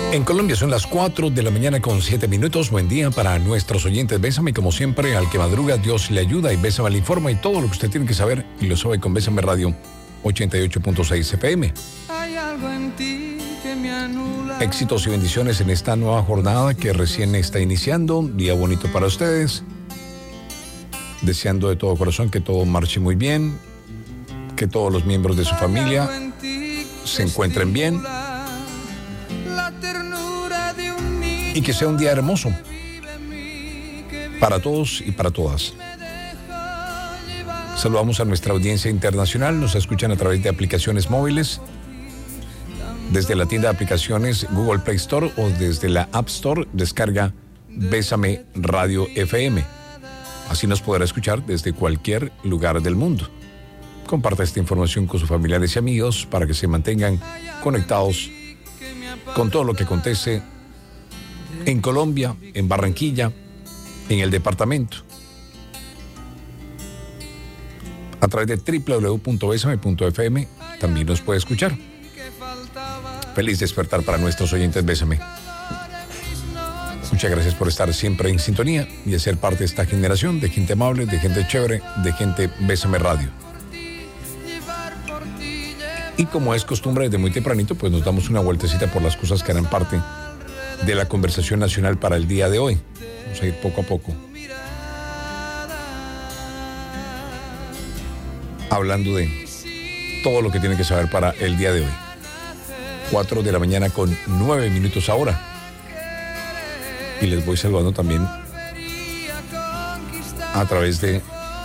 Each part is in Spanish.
En Colombia son las 4 de la mañana con 7 minutos. Buen día para nuestros oyentes. Bésame, como siempre, al que madruga, Dios le ayuda. Y Bésame le informa y todo lo que usted tiene que saber. Y lo sabe con Bésame Radio 88.6 FM. Hay algo en ti que me anula. Éxitos y bendiciones en esta nueva jornada que recién está iniciando. Día bonito para ustedes. Deseando de todo corazón que todo marche muy bien. Que todos los miembros de su familia se encuentren bien. Y que sea un día hermoso para todos y para todas. Saludamos a nuestra audiencia internacional. Nos escuchan a través de aplicaciones móviles, desde la tienda de aplicaciones Google Play Store o desde la App Store. Descarga Bésame Radio FM. Así nos podrá escuchar desde cualquier lugar del mundo. Comparta esta información con sus familiares y amigos para que se mantengan conectados con todo lo que acontece en Colombia, en Barranquilla, en el departamento. A través de www.besame.fm también nos puede escuchar. Feliz despertar para nuestros oyentes Bésame. Muchas gracias por estar siempre en sintonía y de ser parte de esta generación de gente amable, de gente chévere, de gente Bésame Radio. Y como es costumbre, desde muy tempranito, pues nos damos una vueltecita por las cosas que harán parte de la conversación nacional para el día de hoy. Vamos a ir poco a poco hablando de todo lo que tiene que saber para el día de hoy. 4 de la mañana con 9 minutos ahora. Y les voy saludando también a través de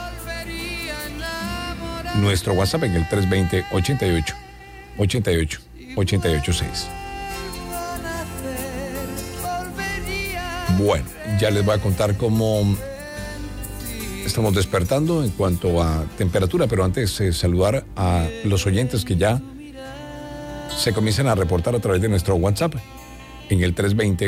nuestro WhatsApp en el 320-88-88-886. Bueno, ya les voy a contar cómo estamos despertando en cuanto a temperatura, pero antes saludar a los oyentes que ya se comienzan a reportar a través de nuestro WhatsApp en el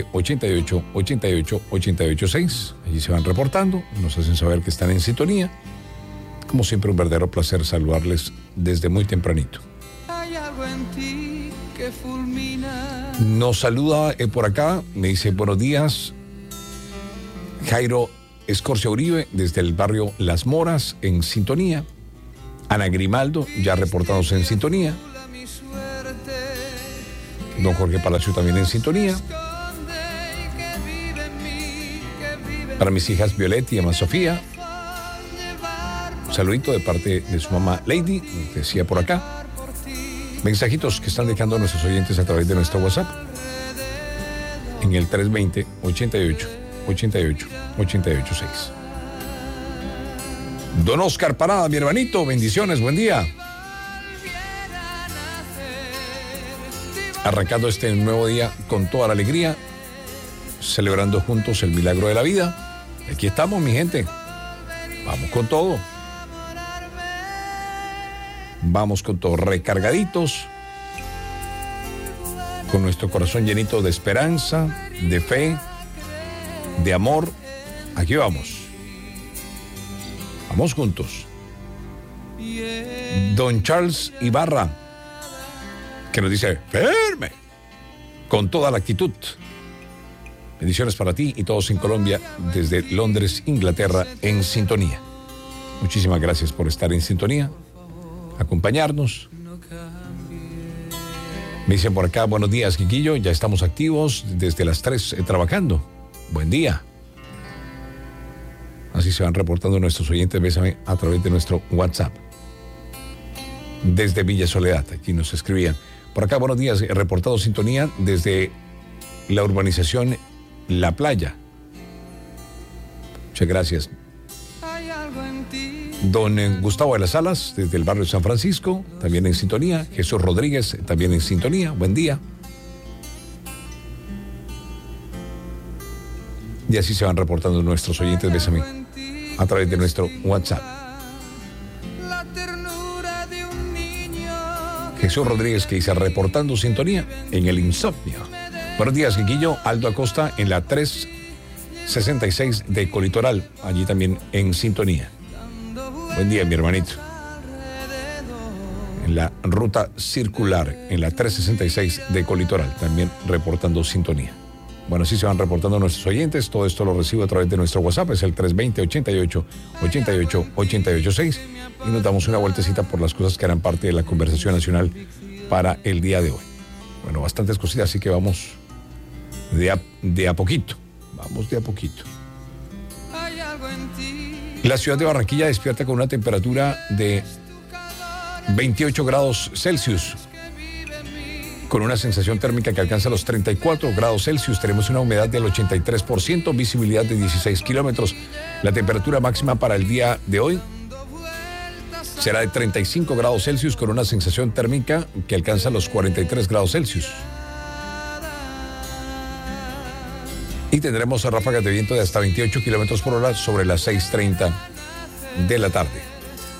320-88-88-886. Allí se van reportando, nos hacen saber que están en sintonía. Como siempre, un verdadero placer saludarles desde muy tempranito. Hay algo en ti que fulmina. Nos saluda por acá, me dice buenos días Jairo Escorcia Uribe desde el barrio Las Moras en sintonía. Ana Grimaldo ya reportándose en sintonía. Don Jorge Palacio también en sintonía. Para mis hijas Violeta y Emma Sofía, un saludito de parte de su mamá Lady, decía por acá. Mensajitos que están dejando a nuestros oyentes a través de nuestro WhatsApp en el 320-88-88-886. Don Oscar Parada, mi hermanito, bendiciones, buen día. Arrancando este nuevo día con toda la alegría, celebrando juntos el milagro de la vida. Aquí estamos, mi gente. Vamos con todo. Vamos con todo, recargaditos, con nuestro corazón llenito de esperanza, de fe, de amor. Aquí vamos. Vamos juntos. Don Charles Ibarra, que nos dice, firme, con toda la actitud. Bendiciones para ti y todos en Colombia, desde Londres, Inglaterra, en sintonía. Muchísimas gracias por estar en sintonía, acompañarnos. Me dicen por acá, buenos días, Quiquillo, ya estamos activos desde las 3 trabajando. Buen día. Así se van reportando nuestros oyentes, Bésame, a través de nuestro WhatsApp. Desde Villa Soledad, aquí nos escribían. Por acá, buenos días, reportado sintonía desde la urbanización La Playa. Muchas gracias. Don Gustavo de las Alas, desde el barrio de San Francisco, también en sintonía. Jesús Rodríguez, también en sintonía. Buen día. Y así se van reportando nuestros oyentes, Bésame, a través de nuestro WhatsApp. Jesús Rodríguez, que dice, reportando sintonía en el insomnio. Buenos días, Quiquillo. Aldo Acosta en la 366 de Colitoral, allí también en sintonía. Buen día, mi hermanito. en la ruta circular, en la 366 de Colitoral, también reportando sintonía. Bueno, así se van reportando nuestros oyentes. Todo esto lo recibo a través de nuestro WhatsApp. Es el 320-88-88-886. Y nos damos una vueltecita por las cosas que harán parte de la conversación nacional para el día de hoy. Bueno, bastantes cositas, así que vamos de a poquito. Vamos de a poquito. La ciudad de Barranquilla despierta con una temperatura de 28 grados Celsius. Con una sensación térmica que alcanza los 34 grados Celsius. Tenemos una humedad del 83%, visibilidad de 16 kilómetros. La temperatura máxima para el día de hoy será de 35 grados Celsius con una sensación térmica que alcanza los 43 grados Celsius. Y tendremos ráfagas de viento de hasta 28 kilómetros por hora sobre las 6:30 de la tarde.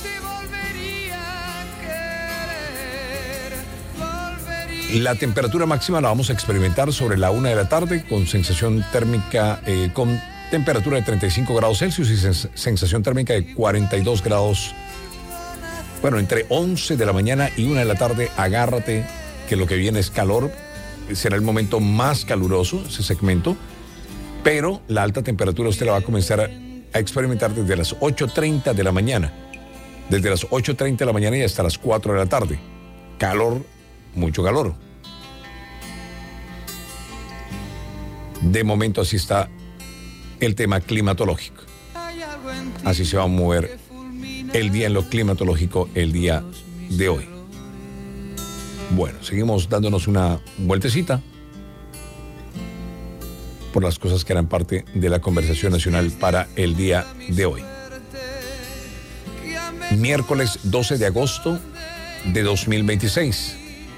La temperatura máxima la vamos a experimentar sobre la 1 de la tarde con sensación térmica, con temperatura de 35 grados Celsius y sensación térmica de 42 grados. Bueno, entre 11 de la mañana y 1 de la tarde, agárrate que lo que viene es calor. Será el momento más caluroso, ese segmento. Pero la alta temperatura usted la va a comenzar a experimentar desde las 8:30 de la mañana. Desde las 8:30 de la mañana y hasta las 4 de la tarde. Calor, mucho calor. De momento así está el tema climatológico. Así se va a mover el día en lo climatológico el día de hoy. Bueno, seguimos dándonos una vueltecita por las cosas que eran parte de la conversación nacional para el día de hoy. Miércoles 12 de agosto de 2026.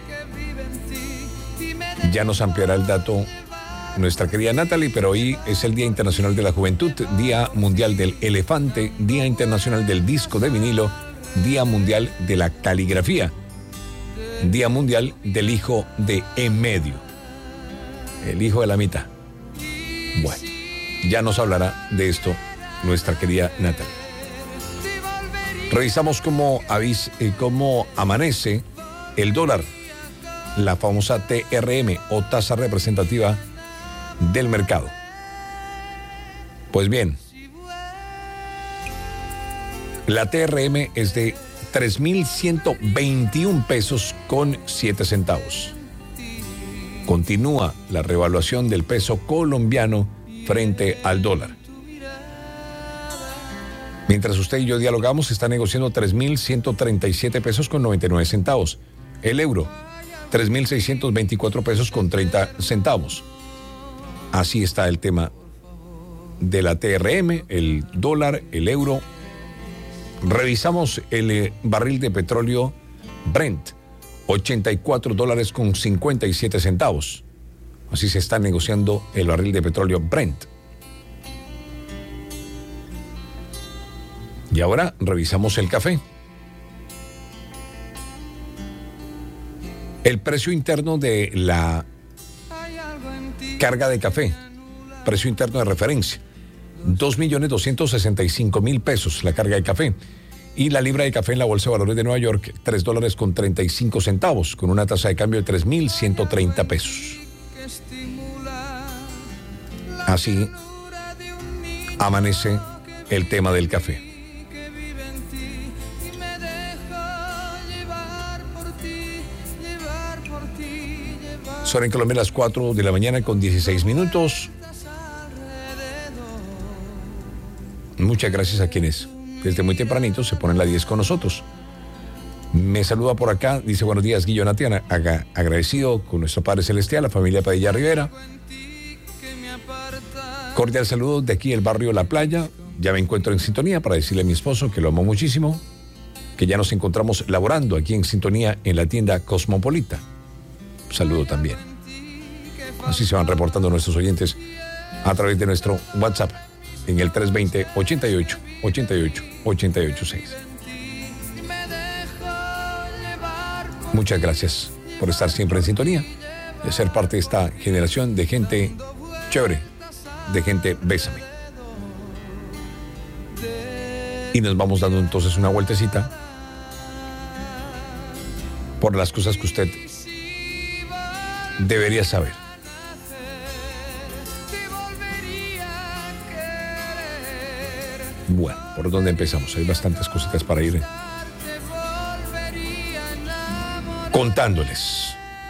Ya nos ampliará el dato nuestra querida Natalie, pero hoy es el Día Internacional de la Juventud, Día Mundial del Elefante, Día Internacional del Disco de Vinilo, Día Mundial de la Caligrafía, Día Mundial del Hijo de en medio, el hijo de la mitad. Bueno, ya nos hablará de esto nuestra querida Natalie. Revisamos cómo amanece el dólar, la famosa TRM o tasa representativa del mercado. Pues bien, la TRM es de 3.121 pesos con 7 centavos. Continúa la revaluación del peso colombiano frente al dólar. Mientras usted y yo dialogamos, está negociando 3.137 pesos con 99 centavos. El euro, 3.624 pesos con 30 centavos. Así está el tema de la TRM, el dólar, el euro. Revisamos el barril de petróleo Brent, $84 con 57 centavos. Así se está negociando el barril de petróleo Brent. Y ahora revisamos el café. El precio interno de la carga de café, precio interno de referencia, 2.265.000 pesos la carga de café. Y la libra de café en la Bolsa de Valores de Nueva York, $3 con 35 centavos, con una tasa de cambio de 3.130 pesos. Así amanece el tema del café. Son en Colombia las 4 de la mañana con 16 minutos. Muchas gracias a quienes desde muy tempranito se ponen la 10 con nosotros. Me saluda por acá, dice buenos días Guillo Natiana, agradecido con nuestro Padre Celestial, la familia Padilla Rivera. Cordial saludo de aquí el barrio La Playa. Ya me encuentro en sintonía para decirle a mi esposo que lo amo muchísimo, que ya nos encontramos laborando aquí en sintonía en la tienda Cosmopolita. Saludo también. Así se van reportando nuestros oyentes a través de nuestro WhatsApp en el 320-88-88-886. Muchas gracias por estar siempre en sintonía, de ser parte de esta generación de gente chévere, de gente bésame. Y nos vamos dando entonces una vueltecita por las cosas que usted debería saber. Bueno, ¿por dónde empezamos? Hay bastantes cositas para ir contándoles.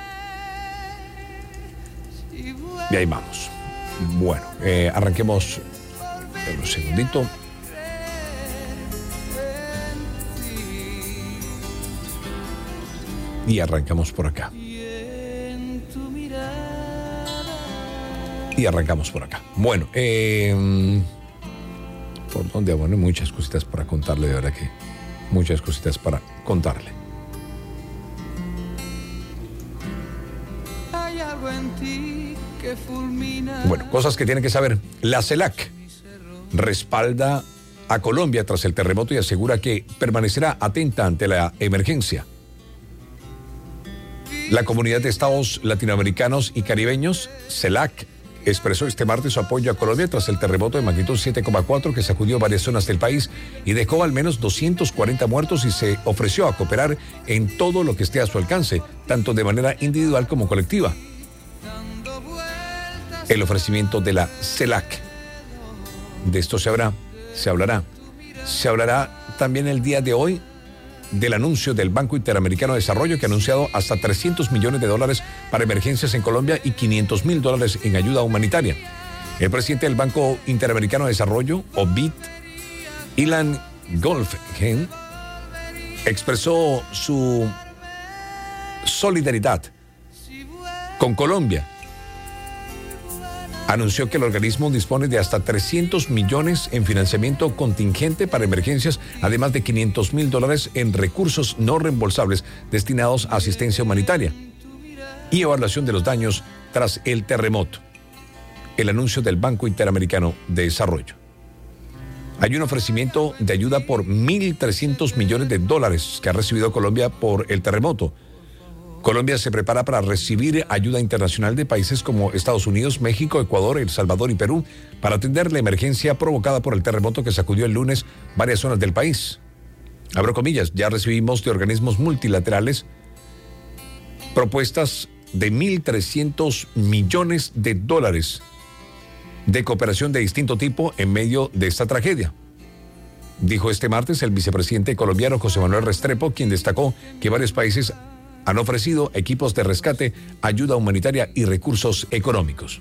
Y ahí vamos. Bueno, arranquemos un segundito. Y arrancamos por acá. Bueno, ¿por dónde? Bueno, muchas cositas para contarle, de verdad que muchas cositas para contarle. Hay algo en ti que fulmina. Bueno, cosas que tienen que saber. La CELAC respalda a Colombia tras el terremoto y asegura que permanecerá atenta ante la emergencia. La Comunidad de Estados Latinoamericanos y Caribeños, CELAC, expresó este martes su apoyo a Colombia tras el terremoto de magnitud 7,4 que sacudió varias zonas del país y dejó al menos 240 muertos y se ofreció a cooperar en todo lo que esté a su alcance, tanto de manera individual como colectiva. El ofrecimiento de la CELAC. De esto se hablará también el día de hoy del anuncio del Banco Interamericano de Desarrollo, que ha anunciado hasta $300 millones para emergencias en Colombia y $500 mil en ayuda humanitaria. El presidente del Banco Interamericano de Desarrollo, o BID, Ilan Goldfein, expresó su solidaridad con Colombia. Anunció que el organismo dispone de hasta 300 millones en financiamiento contingente para emergencias, además de $500 mil en recursos no reembolsables destinados a asistencia humanitaria y evaluación de los daños tras el terremoto. El anuncio del Banco Interamericano de Desarrollo. Hay un ofrecimiento de ayuda por $1.300 millones que ha recibido Colombia por el terremoto. Colombia se prepara para recibir ayuda internacional de países como Estados Unidos, México, Ecuador, El Salvador y Perú para atender la emergencia provocada por el terremoto que sacudió el lunes varias zonas del país. Abro comillas, ya recibimos de organismos multilaterales propuestas de $1.300 millones de cooperación de distinto tipo en medio de esta tragedia. Dijo este martes el vicepresidente colombiano José Manuel Restrepo, quien destacó que varios países han ofrecido equipos de rescate, ayuda humanitaria y recursos económicos.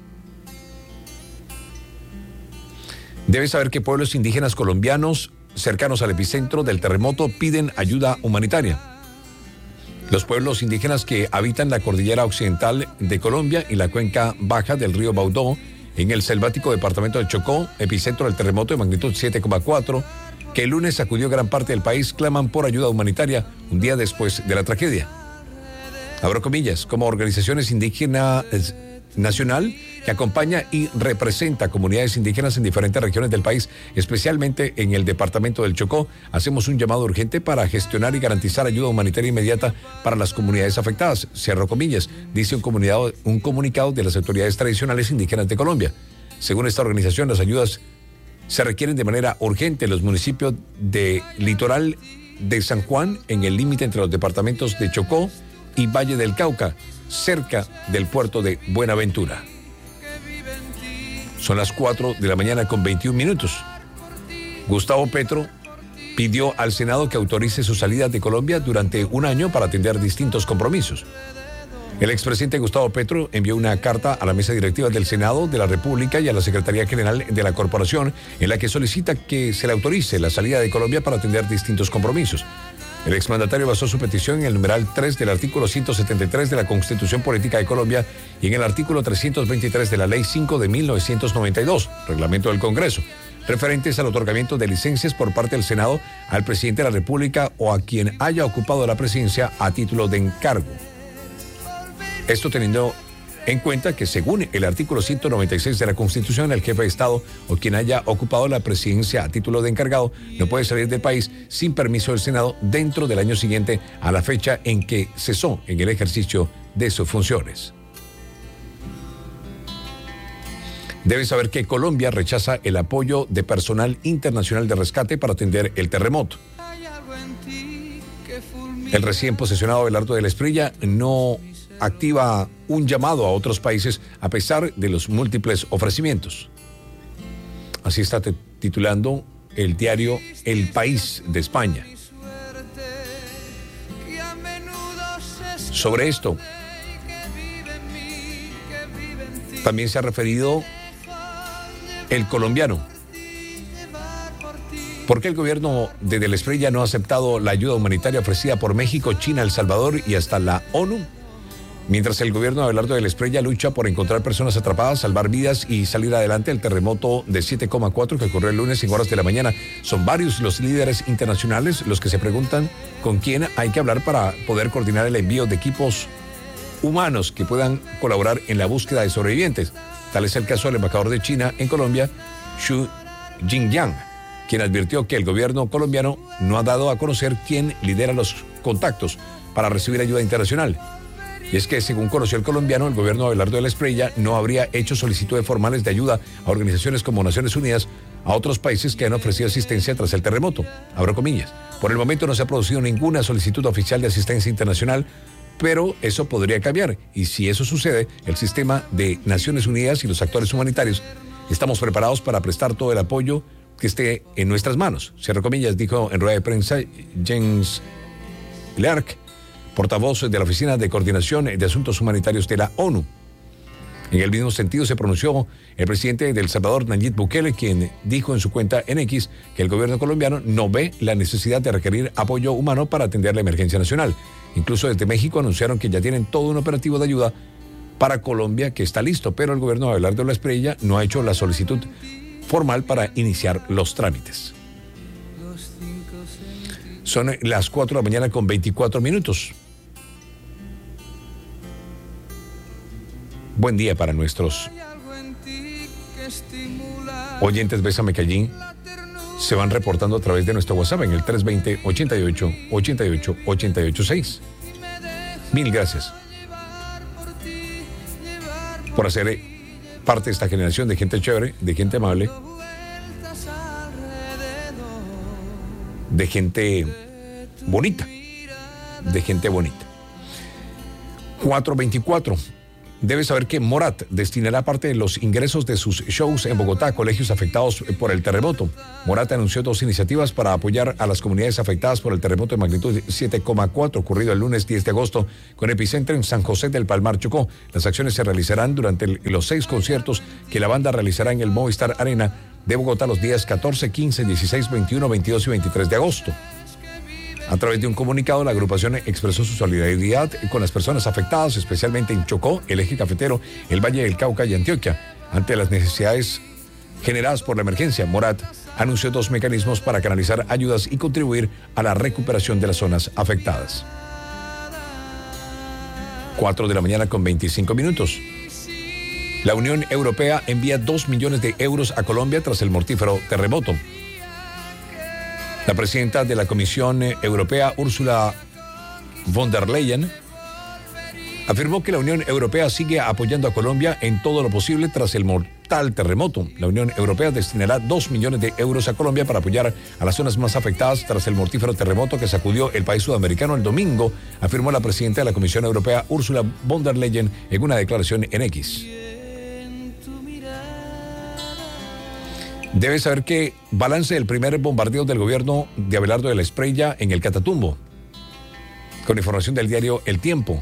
Debe saber que pueblos indígenas colombianos cercanos al epicentro del terremoto piden ayuda humanitaria. Los pueblos indígenas que habitan la cordillera occidental de Colombia y la cuenca baja del río Baudó, en el selvático departamento del Chocó, epicentro del terremoto de magnitud 7,4, que el lunes sacudió gran parte del país, claman por ayuda humanitaria un día después de la tragedia. Abro comillas, como organizaciones indígenas nacional que acompaña y representa comunidades indígenas en diferentes regiones del país, especialmente en el departamento del Chocó, hacemos un llamado urgente para gestionar y garantizar ayuda humanitaria inmediata para las comunidades afectadas, cierro comillas, dice un comunicado de las autoridades tradicionales indígenas de Colombia. Según esta organización, las ayudas se requieren de manera urgente en los municipios de Litoral de San Juan, en el límite entre los departamentos de Chocó y Valle del Cauca, cerca del puerto de Buenaventura. Son las 4 de la mañana con 21 minutos. Gustavo Petro pidió al Senado que autorice su salida de Colombia durante un año para atender distintos compromisos. El expresidente Gustavo Petro envió una carta a la mesa directiva del Senado de la República y a la Secretaría General de la Corporación en la que solicita que se le autorice la salida de Colombia para atender distintos compromisos. El exmandatario basó su petición en el numeral 3 del artículo 173 de la Constitución Política de Colombia y en el artículo 323 de la Ley 5 de 1992, reglamento del Congreso, referentes al otorgamiento de licencias por parte del Senado al presidente de la República o a quien haya ocupado la presidencia a título de encargo. Esto teniendo en cuenta que según el artículo 196 de la Constitución, el jefe de Estado o quien haya ocupado la presidencia a título de encargado no puede salir del país sin permiso del Senado dentro del año siguiente a la fecha en que cesó en el ejercicio de sus funciones. Debe saber que Colombia rechaza el apoyo de personal internacional de rescate para atender el terremoto. El recién posesionado Abelardo de la Espriella no activa un llamado a otros países a pesar de los múltiples ofrecimientos. Así está titulando el diario El País de España. Sobre esto, también se ha referido el colombiano. ¿Por qué el gobierno de la Espriella no ha aceptado la ayuda humanitaria ofrecida por México, China, El Salvador y hasta la ONU? Mientras el gobierno de Abelardo de la Espriella lucha por encontrar personas atrapadas, salvar vidas y salir adelante del terremoto de 7,4 que ocurrió el lunes en horas de la mañana, son varios los líderes internacionales los que se preguntan con quién hay que hablar para poder coordinar el envío de equipos humanos que puedan colaborar en la búsqueda de sobrevivientes. Tal es el caso del embajador de China en Colombia, Xu Jingyang, quien advirtió que el gobierno colombiano no ha dado a conocer quién lidera los contactos para recibir ayuda internacional. Y es que, según conoció el colombiano, el gobierno de Abelardo de la Espriella no habría hecho solicitudes formales de ayuda a organizaciones como Naciones Unidas a otros países que han ofrecido asistencia tras el terremoto. Abro comillas. Por el momento no se ha producido ninguna solicitud oficial de asistencia internacional, pero eso podría cambiar. Y si eso sucede, el sistema de Naciones Unidas y los actores humanitarios estamos preparados para prestar todo el apoyo que esté en nuestras manos. Cierro comillas, dijo en rueda de prensa Jens Lerck, portavoz de la Oficina de Coordinación de Asuntos Humanitarios de la ONU. En el mismo sentido se pronunció el presidente de El Salvador, Nayib Bukele, quien dijo en su cuenta en X que el gobierno colombiano no ve la necesidad de requerir apoyo humano para atender la emergencia nacional. Incluso desde México anunciaron que ya tienen todo un operativo de ayuda para Colombia que está listo, pero el gobierno de Abelardo de la Espriella no ha hecho la solicitud formal para iniciar los trámites. Son las 4 de la mañana con 24 minutos. Buen día para nuestros oyentes Bésame Callín. Se van reportando a través de nuestro WhatsApp en el 320-88-88-886. Mil gracias por hacer parte de esta generación de gente chévere, de gente amable, de gente bonita, de gente bonita. 424. Debes saber que Morat destinará parte de los ingresos de sus shows en Bogotá a colegios afectados por el terremoto. Morat anunció 2 iniciativas para apoyar a las comunidades afectadas por el terremoto de magnitud 7,4 ocurrido el lunes 10 de agosto con epicentro en San José del Palmar, Chocó. Las acciones se realizarán durante los 6 conciertos que la banda realizará en el Movistar Arena de Bogotá los días 14, 15, 16, 21, 22 y 23 de agosto. A través de un comunicado, la agrupación expresó su solidaridad con las personas afectadas, especialmente en Chocó, el Eje Cafetero, el Valle del Cauca y Antioquia. Ante las necesidades generadas por la emergencia, Morat anunció 2 mecanismos para canalizar ayudas y contribuir a la recuperación de las zonas afectadas. 4 de la mañana con 25 minutos. La Unión Europea envía 2 millones de euros a Colombia tras el mortífero terremoto. La presidenta de la Comisión Europea, Ursula von der Leyen, afirmó que la Unión Europea sigue apoyando a Colombia en todo lo posible tras el mortal terremoto. La Unión Europea destinará 2 millones de euros a Colombia para apoyar a las zonas más afectadas tras el mortífero terremoto que sacudió el país sudamericano el domingo, afirmó la presidenta de la Comisión Europea, Ursula von der Leyen, en una declaración en X. Debe saber que balance del primer bombardeo del gobierno de Abelardo de la Espriella en el Catatumbo. Con información del diario El Tiempo.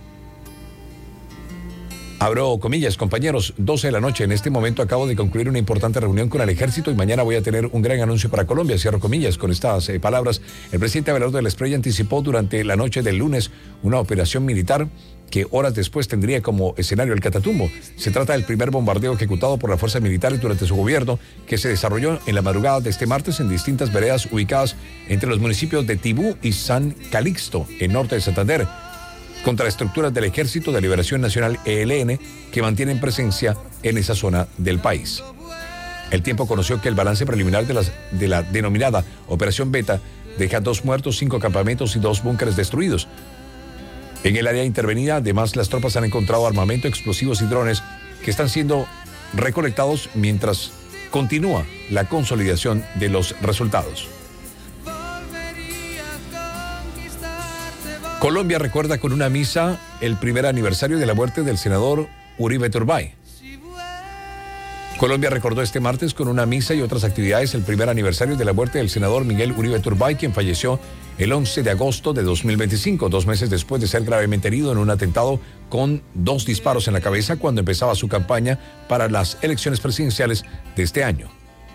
Abro comillas, compañeros, 12 de la noche. En este momento acabo de concluir una importante reunión con el ejército y mañana voy a tener un gran anuncio para Colombia. Cierro comillas. Con estas palabras, el presidente Abelardo de la Espriella anticipó durante la noche del lunes una operación militar que horas después tendría como escenario el Catatumbo. Se trata del primer bombardeo ejecutado por las fuerzas militares durante su gobierno, que se desarrolló en la madrugada de este martes en distintas veredas ubicadas entre los municipios de Tibú y San Calixto, en norte de Santander, contra estructuras del Ejército de Liberación Nacional ELN que mantienen presencia en esa zona del país. El Tiempo conoció que el balance preliminar de la denominada Operación Beta deja 2 muertos, 5 campamentos y 2 búnkeres destruidos. En el área intervenida, además, las tropas han encontrado armamento, explosivos y drones que están siendo recolectados mientras continúa la consolidación de los resultados. Colombia recuerda con una misa el primer aniversario de la muerte del senador Uribe Turbay. Colombia recordó este martes con una misa y otras actividades el primer aniversario de la muerte del senador Miguel Uribe Turbay, quien falleció el 11 de agosto de 2025, 2 meses después de ser gravemente herido en un atentado con 2 disparos en la cabeza cuando empezaba su campaña para las elecciones presidenciales de este año.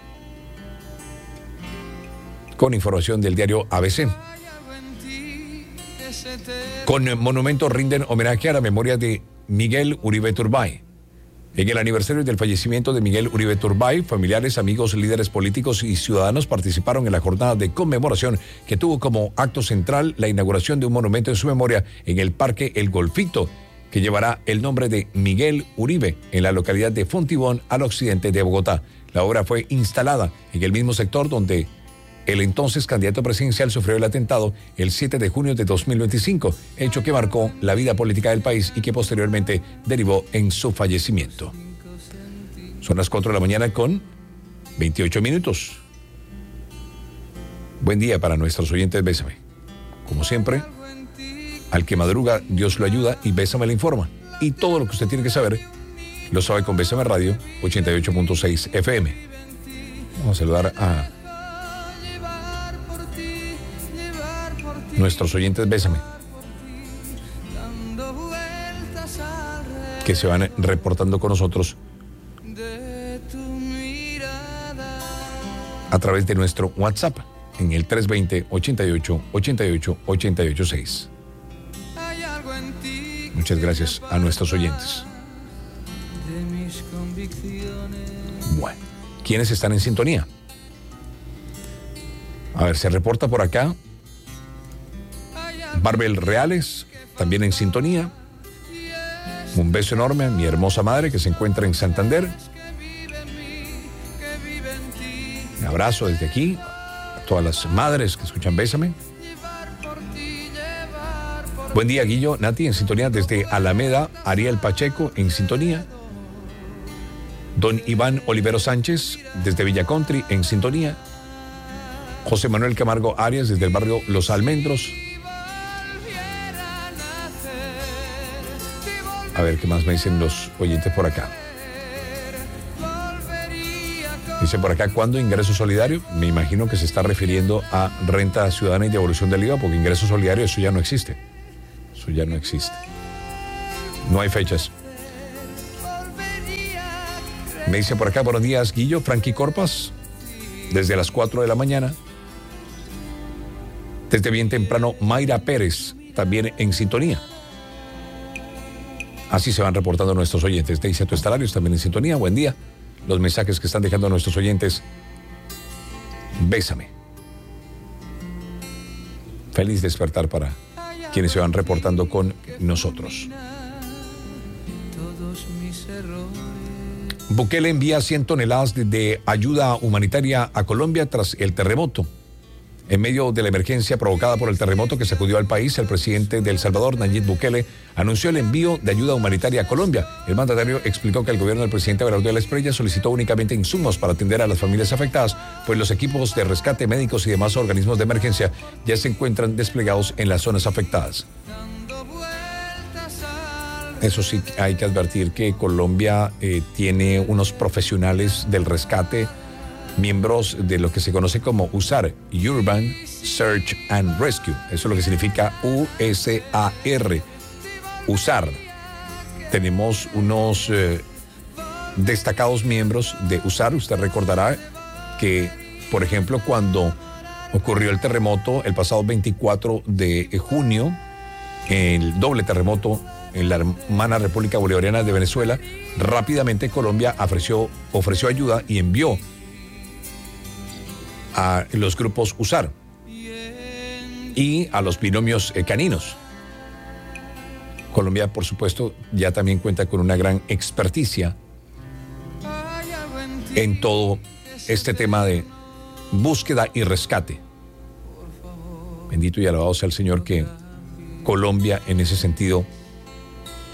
Con información del diario ABC. Con monumentos rinden homenaje a la memoria de Miguel Uribe Turbay. En el aniversario del fallecimiento de Miguel Uribe Turbay, familiares, amigos, líderes políticos y ciudadanos participaron en la jornada de conmemoración que tuvo como acto central la inauguración de un monumento en su memoria en el Parque El Golfito, que llevará el nombre de Miguel Uribe en la localidad de Fontibón, al occidente de Bogotá. La obra fue instalada en el mismo sector donde el entonces candidato presidencial sufrió el atentado el 7 de junio de 2025, hecho que marcó la vida política del país y que posteriormente derivó en su fallecimiento. Son las 4 de la mañana con 28 minutos. Buen día para nuestros oyentes, Bésame. Como siempre, al que madruga, Dios lo ayuda y Bésame le informa. Y todo lo que usted tiene que saber, lo sabe con Bésame Radio 88.6 FM. Vamos a saludar a nuestros oyentes, Bésame, que se van reportando con nosotros a través de nuestro WhatsApp en el 320-88-88-886. Muchas gracias a nuestros oyentes. Bueno, ¿quiénes están en sintonía? A ver, se reporta por acá Barbel Reales, también en sintonía. Un beso enorme a mi hermosa madre que se encuentra en Santander. Un abrazo desde aquí a todas las madres que escuchan Bésame. Buen día, Guillo, Nati, en sintonía desde Alameda. Ariel Pacheco, en sintonía. Don Iván Olivero Sánchez, desde Villa Country, en sintonía. José Manuel Camargo Arias, desde el barrio Los Almendros. A ver qué más me dicen los oyentes por acá. Dice por acá, ¿cuándo ingreso solidario? Me imagino que se está refiriendo a renta ciudadana y devolución del IVA, porque ingreso solidario, eso ya no existe. Eso ya no existe. No hay fechas. Me dice por acá, buenos días, Guillo, Frankie Corpas, desde las 4 de la mañana. Desde bien temprano, Mayra Pérez, también en sintonía. Así se van reportando nuestros oyentes. Deisy Tuestalarios también en sintonía. Buen día. Los mensajes que están dejando nuestros oyentes. Bésame. Feliz despertar para quienes se van reportando con nosotros. Bukele envía 100 toneladas de ayuda humanitaria a Colombia tras el terremoto. En medio de la emergencia provocada por el terremoto que sacudió al país, el presidente de El Salvador, Nayib Bukele, anunció el envío de ayuda humanitaria a Colombia. El mandatario explicó que el gobierno del presidente Abelardo de la Espriella solicitó únicamente insumos para atender a las familias afectadas, pues los equipos de rescate, médicos y demás organismos de emergencia ya se encuentran desplegados en las zonas afectadas. Eso sí, hay que advertir que Colombia tiene unos profesionales del rescate, miembros de lo que se conoce como USAR, Urban Search and Rescue. Eso es lo que significa USAR, USAR. Tenemos unos destacados miembros de USAR. Usted recordará que, por ejemplo, cuando ocurrió el terremoto el pasado 24 de junio, el doble terremoto en la hermana República Bolivariana de Venezuela, rápidamente Colombia ofreció ayuda y envió a los grupos USAR y a los binomios caninos. Colombia, por supuesto, ya también cuenta con una gran experticia en todo este tema de búsqueda y rescate. Bendito y alabado sea el Señor que Colombia en ese sentido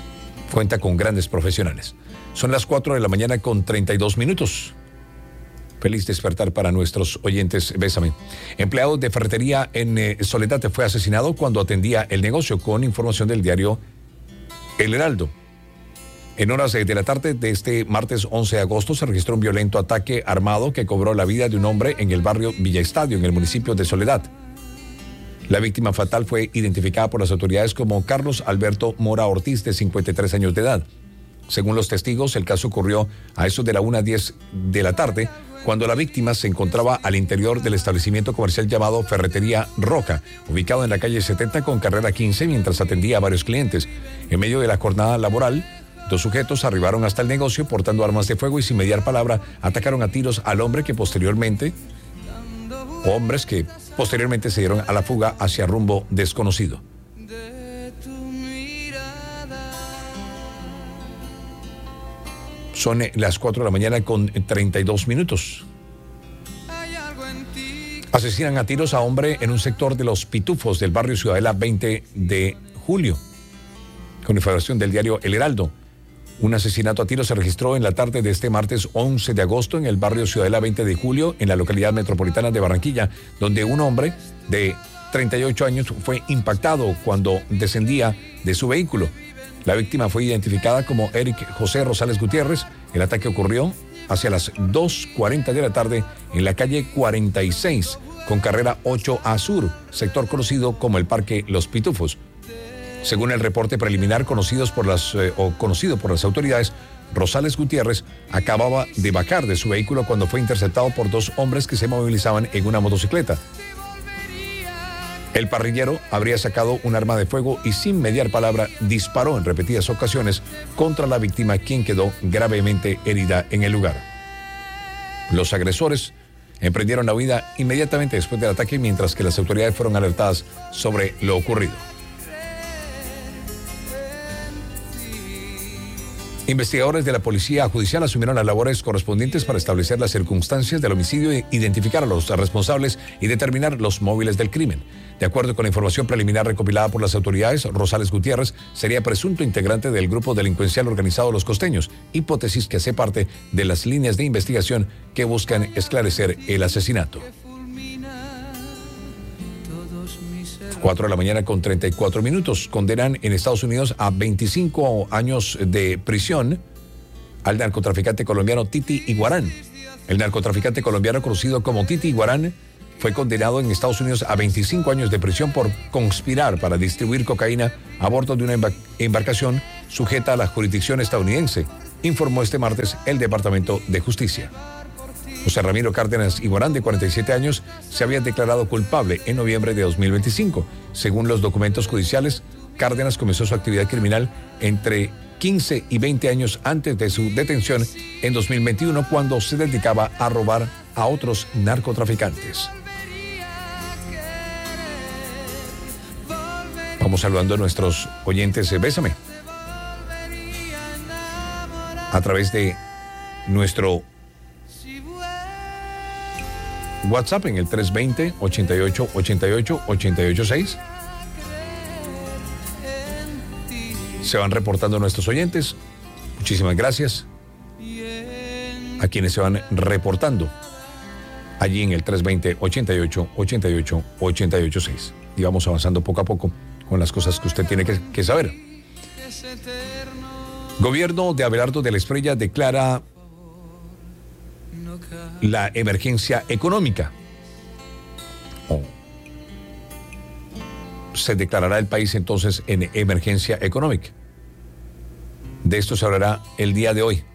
cuenta con grandes profesionales. Son las 4 de la mañana con 32 minutos. Feliz despertar para nuestros oyentes. Bésame. Empleado de ferretería en Soledad fue asesinado cuando atendía el negocio, con información del diario El Heraldo. En horas de la tarde de este martes 11 de agosto se registró un violento ataque armado que cobró la vida de un hombre en el barrio Villa Estadio, en el municipio de Soledad. La víctima fatal fue identificada por las autoridades como Carlos Alberto Mora Ortiz, de 53 años de edad. Según los testigos, el caso ocurrió a eso de la 1:10 de la tarde, cuando la víctima se encontraba al interior del establecimiento comercial llamado Ferretería Roca, ubicado en la calle 70 con carrera 15, mientras atendía a varios clientes. En medio de la jornada laboral, dos sujetos arribaron hasta el negocio portando armas de fuego y sin mediar palabra atacaron a tiros al hombre que posteriormente se dieron a la fuga hacia rumbo desconocido. Son las 4 de la mañana con 32 minutos. Asesinan a tiros a hombre en un sector de Los Pitufos del barrio Ciudadela 20 de julio. Con información del diario El Heraldo. Un asesinato a tiros se registró en la tarde de este martes 11 de agosto en el barrio Ciudadela 20 de julio, en la localidad metropolitana de Barranquilla, donde un hombre de 38 años fue impactado cuando descendía de su vehículo. La víctima fue identificada como Eric José Rosales Gutiérrez. El ataque ocurrió hacia las 2:40 de la tarde en la calle 46 con carrera 8A Sur, sector conocido como el Parque Los Pitufos. Según el reporte preliminar conocido por las autoridades, Rosales Gutiérrez acababa de bajar de su vehículo cuando fue interceptado por dos hombres que se movilizaban en una motocicleta. El parrillero habría sacado un arma de fuego y sin mediar palabra disparó en repetidas ocasiones contra la víctima, quien quedó gravemente herida en el lugar. Los agresores emprendieron la huida inmediatamente después del ataque, mientras que las autoridades fueron alertadas sobre lo ocurrido. Investigadores de la Policía Judicial asumieron las labores correspondientes para establecer las circunstancias del homicidio, identificar a los responsables y determinar los móviles del crimen. De acuerdo con la información preliminar recopilada por las autoridades, Rosales Gutiérrez sería presunto integrante del grupo delincuencial organizado Los Costeños, hipótesis que hace parte de las líneas de investigación que buscan esclarecer el asesinato. 4 de la mañana con 34 minutos. Condenan en Estados Unidos a 25 años de prisión al narcotraficante colombiano Titi Iguarán. El narcotraficante colombiano conocido como Titi Iguarán fue condenado en Estados Unidos a 25 años de prisión por conspirar para distribuir cocaína a bordo de una embarcación sujeta a la jurisdicción estadounidense, informó este martes el Departamento de Justicia. José Ramiro Cárdenas Iguarán, de 47 años, se había declarado culpable en noviembre de 2025. Según los documentos judiciales, Cárdenas comenzó su actividad criminal entre 15 y 20 años antes de su detención en 2021, cuando se dedicaba a robar a otros narcotraficantes. Vamos saludando a nuestros oyentes. Bésame. A través de nuestro WhatsApp en el 320-88-88-886. Se van reportando nuestros oyentes. Muchísimas gracias a quienes se van reportando allí en el 320-88-88-886. Y vamos avanzando poco a poco con las cosas que usted tiene que saber. Gobierno de Abelardo de la Espriella declara la emergencia económica. Se declarará el país entonces en emergencia económica. De esto se hablará el día de hoy.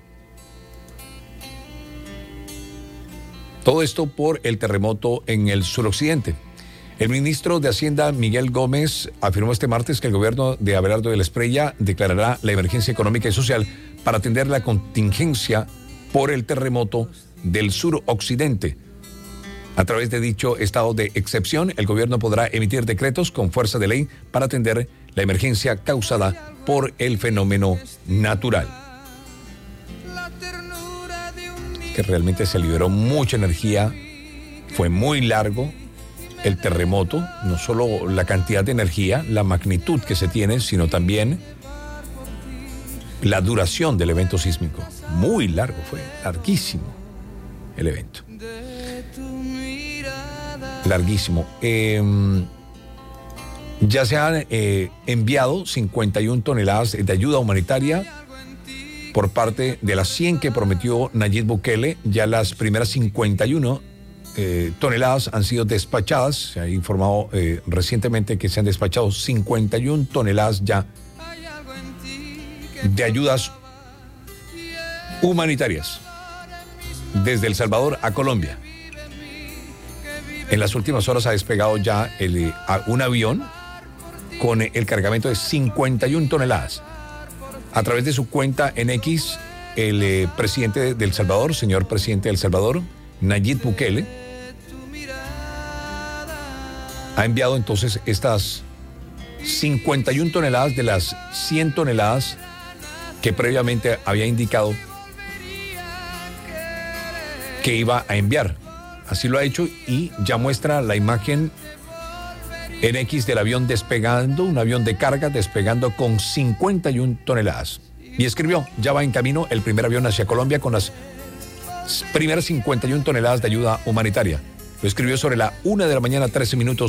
Todo esto por el terremoto en el suroccidente. El ministro de Hacienda, Miguel Gómez, afirmó este martes que el gobierno de Abelardo de la Espriella declarará la emergencia económica y social para atender la contingencia por el terremoto del suroccidente. A través de dicho estado de excepción, el gobierno podrá emitir decretos con fuerza de ley para atender la emergencia causada por el fenómeno natural. Que realmente se liberó mucha energía, fue muy largo el terremoto, no solo la cantidad de energía, la magnitud que se tiene, sino también la duración del evento sísmico. Muy largo, fue larguísimo el evento. larguísimo. Ya se han enviado 51 toneladas de ayuda humanitaria por parte de las 100 que prometió Nayib Bukele. Ya las primeras 51 toneladas han sido despachadas. Se ha informado recientemente que se han despachado 51 toneladas ya de ayudas humanitarias desde El Salvador a Colombia. En las últimas horas ha despegado ya un avión con el cargamento de 51 toneladas. A través de su cuenta en X, el presidente de El Salvador, señor presidente de El Salvador, Nayib Bukele, ha enviado entonces estas 51 toneladas de las 100 toneladas que previamente había indicado que iba a enviar. Así lo ha hecho y ya muestra la imagen en X del avión despegando, un avión de carga despegando con 51 toneladas. Y escribió, ya va en camino el primer avión hacia Colombia con las primeras 51 toneladas de ayuda humanitaria. Lo escribió sobre la 1:13 a.m,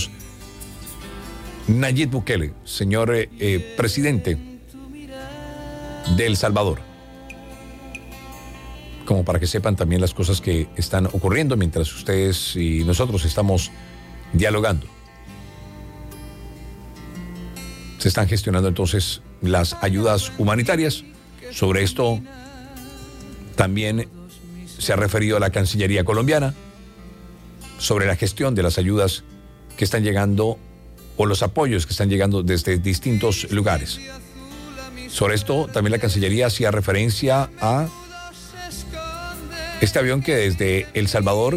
Nayib Bukele, señor presidente de El Salvador. Como para que sepan también las cosas que están ocurriendo mientras ustedes y nosotros estamos dialogando. Se están gestionando entonces las ayudas humanitarias. Sobre esto también se ha referido a la Cancillería colombiana sobre la gestión de las ayudas que están llegando o los apoyos que están llegando desde distintos lugares. Sobre esto también la Cancillería hacía referencia a este avión que desde El Salvador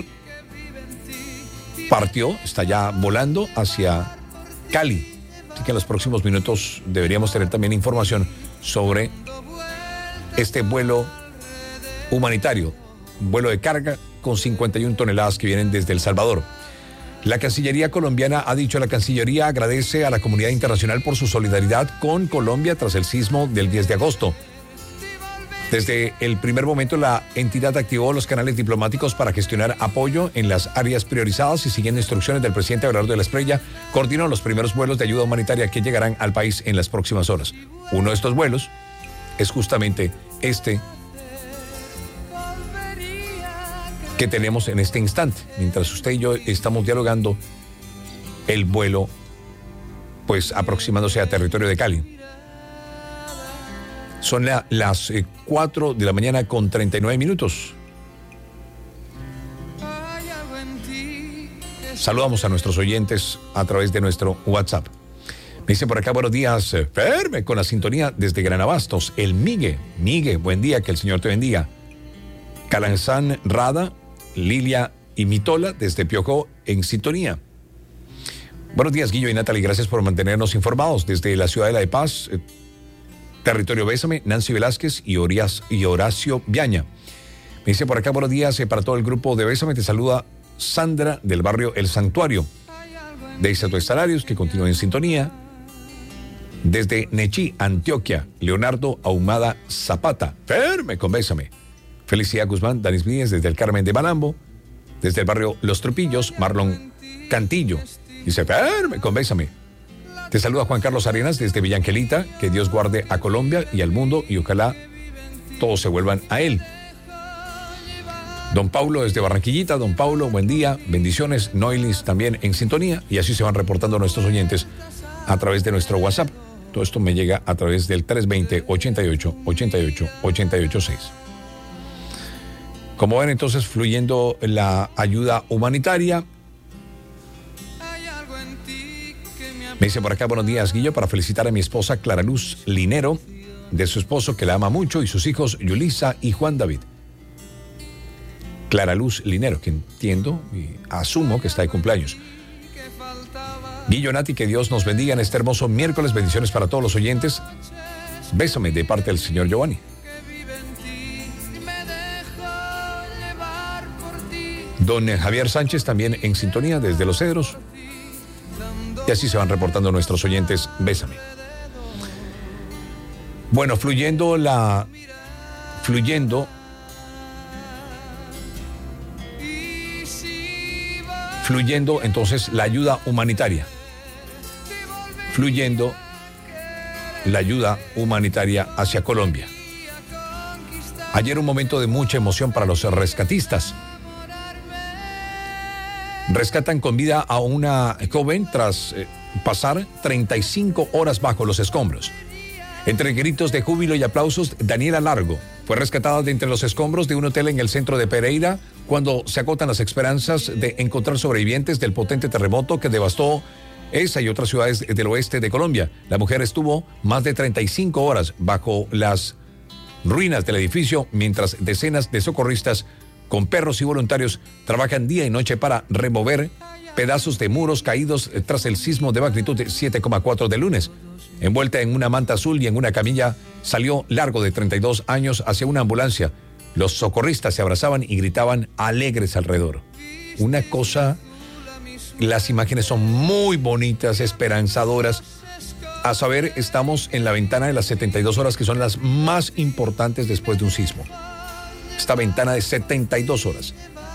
partió, está ya volando hacia Cali. Así que en los próximos minutos deberíamos tener también información sobre este vuelo humanitario, un vuelo de carga con 51 toneladas que vienen desde El Salvador. La Cancillería colombiana ha dicho, la Cancillería agradece a la comunidad internacional por su solidaridad con Colombia tras el sismo del 10 de agosto. Desde el primer momento, la entidad activó los canales diplomáticos para gestionar apoyo en las áreas priorizadas y, siguiendo instrucciones del presidente Abelardo de la Espriella, coordinó los primeros vuelos de ayuda humanitaria que llegarán al país en las próximas horas. Uno de estos vuelos es justamente este que tenemos en este instante. Mientras usted y yo estamos dialogando, el vuelo, pues, aproximándose a territorio de Cali. Son las 4 de la mañana con 39 minutos. Saludamos a nuestros oyentes a través de nuestro WhatsApp. Me dice por acá, buenos días, Ferme, con la sintonía desde Gran Abastos, el Migue, buen día, que el Señor te bendiga. Calanzán Rada, Lilia y Mitola, desde Piojó, en sintonía. Buenos días, Guillo y Natalie, gracias por mantenernos informados desde la Ciudadela de Paz, territorio Bésame, Nancy Velázquez y Horacio Viaña. Me dice por acá, buenos días para todo el grupo de Bésame, te saluda Sandra del barrio El Santuario. De Isato Salarios, que continúa en sintonía. Desde Nechí, Antioquia, Leonardo Ahumada Zapata, Ferme con Bésame. Felicidad Guzmán, Danis Míez, desde el Carmen de Malambo. Desde el barrio Los Trupillos, Marlon Cantillo. Dice, Ferme con Bésame. Te saluda Juan Carlos Arenas desde Villa Angelita. Que Dios guarde a Colombia y al mundo y ojalá todos se vuelvan a él. Don Paulo desde Barranquillita. Don Paulo, buen día, bendiciones. Noilis también en sintonía. Y así se van reportando nuestros oyentes a través de nuestro WhatsApp. Todo esto me llega a través del 320-88-88-886. Como ven, entonces, fluyendo la ayuda humanitaria. Me dice por acá, buenos días, Guillo, para felicitar a mi esposa Clara Luz Linero, de su esposo que la ama mucho, y sus hijos Yulisa y Juan David. Clara Luz Linero, que entiendo y asumo que está de cumpleaños. Guillo, Nati, que Dios nos bendiga en este hermoso miércoles. Bendiciones para todos los oyentes. Bésame de parte del señor Giovanni. Don Javier Sánchez también en sintonía desde Los Cedros. Y así se van reportando nuestros oyentes. Bésame. Bueno, fluyendo fluyendo entonces la ayuda humanitaria. Fluyendo la ayuda humanitaria hacia Colombia. Ayer un momento de mucha emoción para los rescatistas. Rescatan con vida a una joven tras pasar 35 horas bajo los escombros. Entre gritos de júbilo y aplausos, Daniela Largo fue rescatada de entre los escombros de un hotel en el centro de Pereira cuando se agotan las esperanzas de encontrar sobrevivientes del potente terremoto que devastó esa y otras ciudades del oeste de Colombia. La mujer estuvo más de 35 horas bajo las ruinas del edificio mientras decenas de socorristas con perros y voluntarios trabajan día y noche para remover pedazos de muros caídos tras el sismo de magnitud de 7,4 del lunes. Envuelta en una manta azul y en una camilla, salió Largo de 32 años hacia una ambulancia. Los socorristas se abrazaban y gritaban alegres alrededor. Una cosa, las imágenes son muy bonitas, esperanzadoras. A saber, estamos en la ventana de las 72 horas que son las más importantes después de un sismo. Esta ventana de 72 horas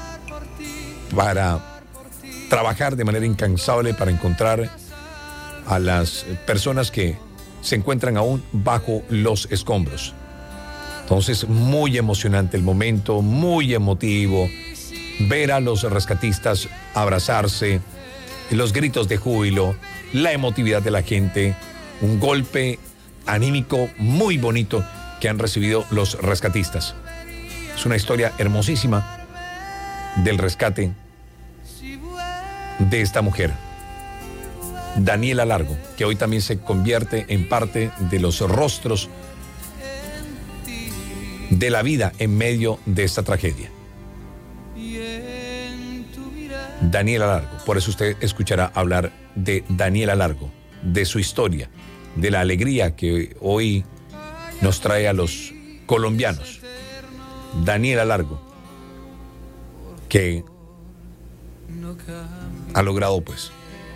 para trabajar de manera incansable para encontrar a las personas que se encuentran aún bajo los escombros. Entonces, muy emocionante el momento, muy emotivo, ver a los rescatistas abrazarse, los gritos de júbilo, la emotividad de la gente, un golpe anímico muy bonito que han recibido los rescatistas. Es una historia hermosísima del rescate de esta mujer, Daniela Largo, que hoy también se convierte en parte de los rostros de la vida en medio de esta tragedia. Daniela Largo, por eso usted escuchará hablar de Daniela Largo, de su historia, de la alegría que hoy nos trae a los colombianos. Daniela Largo, que ha logrado pues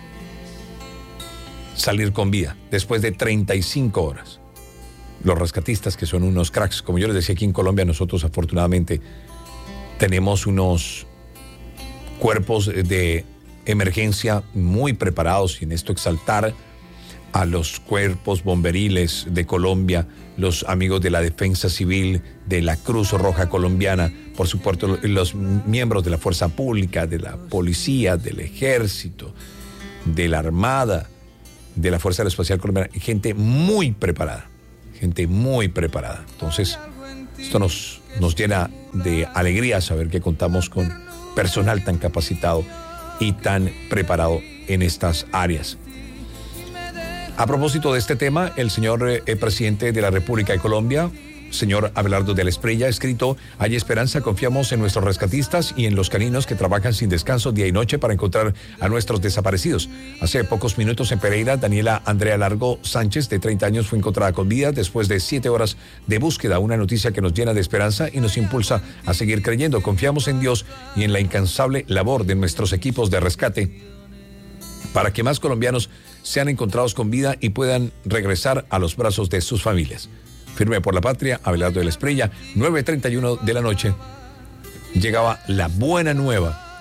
salir con vida después de 35 horas. Los rescatistas, que son unos cracks, como yo les decía, aquí en Colombia nosotros afortunadamente tenemos unos cuerpos de emergencia muy preparados, y en esto exaltar a los cuerpos bomberiles de Colombia, los amigos de la Defensa Civil, de la Cruz Roja Colombiana, por supuesto los miembros de la Fuerza Pública, de la Policía, del Ejército, de la Armada, de la Fuerza Aeroespacial Colombiana, gente muy preparada, gente muy preparada. Entonces, esto nos llena de alegría saber que contamos con personal tan capacitado y tan preparado en estas áreas. A propósito de este tema, el señor presidente de la República de Colombia, señor Abelardo de la Espriella, ha escrito: hay esperanza, confiamos en nuestros rescatistas y en los caninos que trabajan sin descanso día y noche para encontrar a nuestros desaparecidos. Hace pocos minutos en Pereira, Daniela Andrea Largo Sánchez, de 30 años, fue encontrada con vida después de 7 horas de búsqueda. Una noticia que nos llena de esperanza y nos impulsa a seguir creyendo. Confiamos en Dios y en la incansable labor de nuestros equipos de rescate para que más colombianos sean encontrados con vida y puedan regresar a los brazos de sus familias. Firme por la patria, Abelardo de la Espriella. 9:31 de la noche llegaba la buena nueva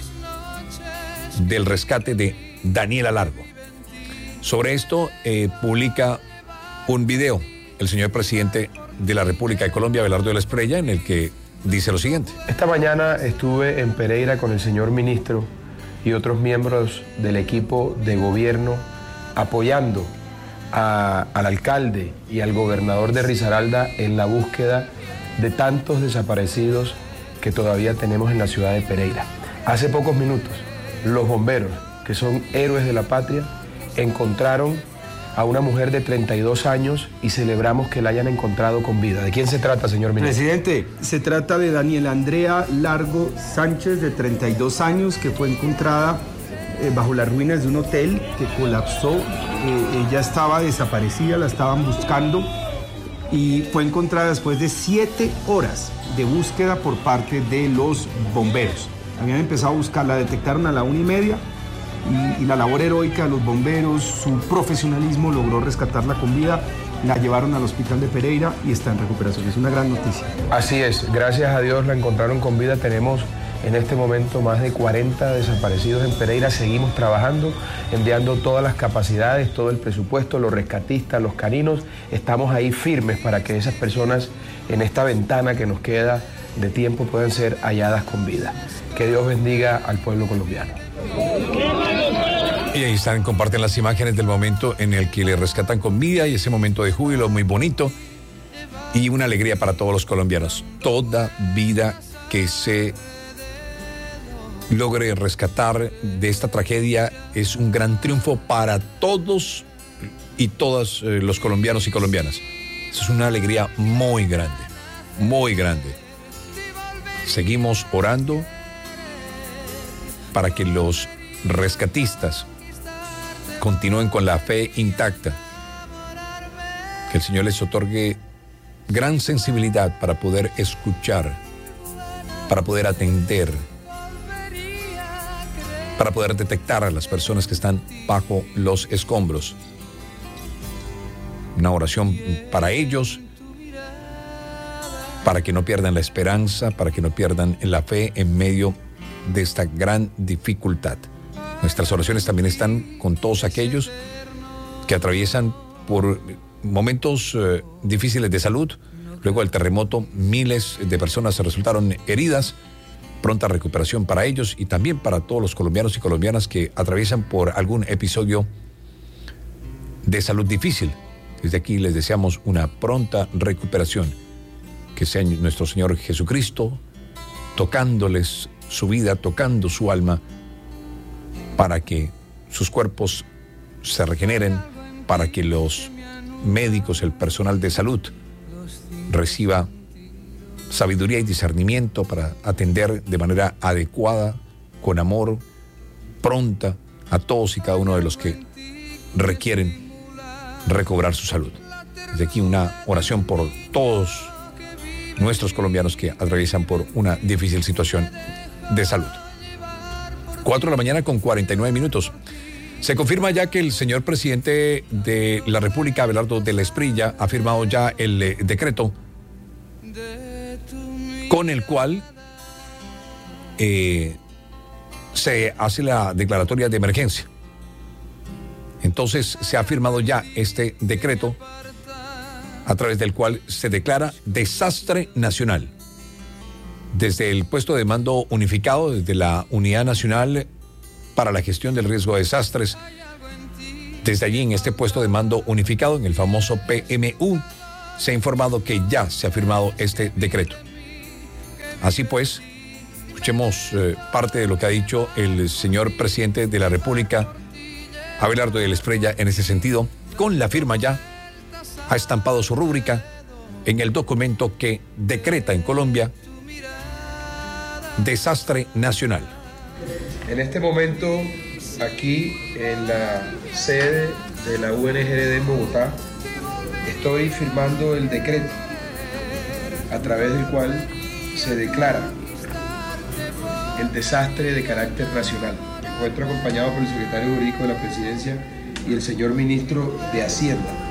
del rescate de Daniela Largo. Sobre esto publica un video el señor presidente de la República de Colombia, Abelardo de la Espriella, en el que dice lo siguiente: esta mañana estuve en Pereira con el señor ministro y otros miembros del equipo de gobierno apoyando al alcalde y al gobernador de Risaralda en la búsqueda de tantos desaparecidos que todavía tenemos en la ciudad de Pereira. Hace pocos minutos, los bomberos, que son héroes de la patria, encontraron a una mujer de 32 años y celebramos que la hayan encontrado con vida. ¿De quién se trata, señor ministro? Presidente, se trata de Daniela Andrea Largo Sánchez, de 32 años, que fue encontrada bajo las ruinas de un hotel que colapsó. Ella estaba desaparecida, la estaban buscando y fue encontrada después de 7 horas de búsqueda por parte de los bomberos. Habían empezado a buscarla, detectaron a la 1:30 y la labor heroica de los bomberos, su profesionalismo, logró rescatarla con vida. La llevaron al hospital de Pereira y está en recuperación. Es una gran noticia. Así es, gracias a Dios la encontraron con vida. Tenemos en este momento más de 40 desaparecidos en Pereira. Seguimos trabajando, enviando todas las capacidades, todo el presupuesto, los rescatistas, los caninos. Estamos ahí firmes para que esas personas en esta ventana que nos queda de tiempo puedan ser halladas con vida. Que Dios bendiga al pueblo colombiano. Y ahí están, comparten las imágenes del momento en el que le rescatan con vida y ese momento de júbilo muy bonito y una alegría para todos los colombianos. Toda vida que se logre rescatar de esta tragedia es un gran triunfo para todos y todas los colombianos y colombianas. Eso es una alegría muy grande, muy grande. Seguimos orando para que los rescatistas continúen con la fe intacta, que el Señor les otorgue gran sensibilidad para poder escuchar, para poder atender, para poder detectar a las personas que están bajo los escombros. Una oración para ellos, para que no pierdan la esperanza, para que no pierdan la fe en medio de esta gran dificultad. Nuestras oraciones también están con todos aquellos que atraviesan por momentos difíciles de salud. Luego del terremoto, miles de personas resultaron heridas. Pronta recuperación para ellos y también para todos los colombianos y colombianas que atraviesan por algún episodio de salud difícil. Desde aquí les deseamos una pronta recuperación. Que sea nuestro Señor Jesucristo tocándoles su vida, tocando su alma, para que sus cuerpos se regeneren, para que los médicos, el personal de salud, reciba sabiduría y discernimiento para atender de manera adecuada, con amor, pronta, a todos y cada uno de los que requieren recobrar su salud. Desde aquí una oración por todos nuestros colombianos que atraviesan por una difícil situación de salud. 4 de la mañana con 49 minutos. Se confirma ya que el señor presidente de la República, Abelardo de la Espriella, ha firmado ya el decreto con el cual se hace la declaratoria de emergencia. Entonces se ha firmado ya este decreto a través del cual se declara desastre nacional. Desde el puesto de mando unificado, desde la Unidad Nacional para la Gestión del Riesgo de Desastres, desde allí en este puesto de mando unificado, en el famoso PMU, se ha informado que ya se ha firmado este decreto. Así pues, escuchemos parte de lo que ha dicho el señor presidente de la República, Abelardo de la Espriella, en ese sentido. Con la firma ya ha estampado su rúbrica en el documento que decreta en Colombia desastre nacional. En este momento, aquí en la sede de la UNGRD en Bogotá, estoy firmando el decreto a través del cual se declara el desastre de carácter nacional. Me encuentro acompañado por el secretario jurídico de la Presidencia y el señor ministro de Hacienda.